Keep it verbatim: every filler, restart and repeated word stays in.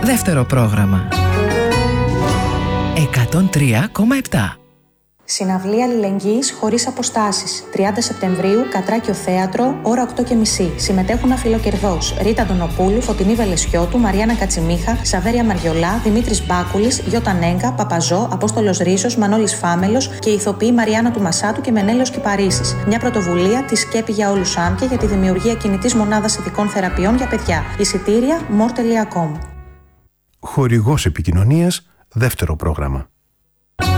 Δεύτερο πρόγραμμα. εκατόν τρία κόμμα επτά. Συναυλία αλληλεγγύης χωρίς αποστάσεις. τριάντα Σεπτεμβρίου, Κατράκιο Θέατρο, ώρα οκτώ και μισή. Συμμετέχουν αφιλοκερδός Ρίτα Αντωνοπούλου, Φωτεινή Βελεσιώτου, Μαριάννα Κατσιμίχα, Σαβέρια Μαριολά, Δημήτρης Μπάκουλης, Γιώτα Νέγκα, Παπαζό, Απόστολος Ρήσος, Μανώλης Φάμελος και η ηθοποιοί Μαριάννα του Μασάτου και Μενέλαος Κυπαρίσης. Μια πρωτοβουλία της Σκέπη για όλους Άμκια για τη δημιουργία κινητής μονάδας ειδικών θεραπείων για παιδιά. Εισιτήρια μορ τελεία κομ. Χορηγός επικοινωνίας, δεύτερο πρόγραμμα.